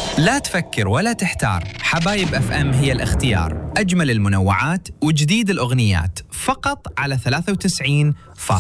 لا تفكر ولا تحتار، حبايب اف ام هي الاختيار. اجمل المنوعات وجديد الاغنيات فقط على 93.